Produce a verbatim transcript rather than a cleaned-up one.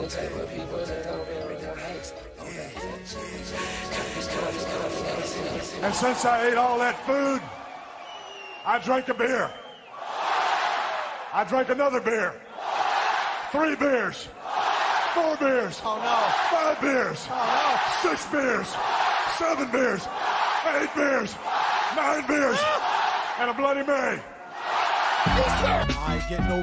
And since I ate all that food, I drank a beer. I drank another beer. Three beers. Four beers. Oh, no. Five beers. Oh, no. Six beers. Seven beers. Eight beers. Nine beers. And a Bloody Mary. I get no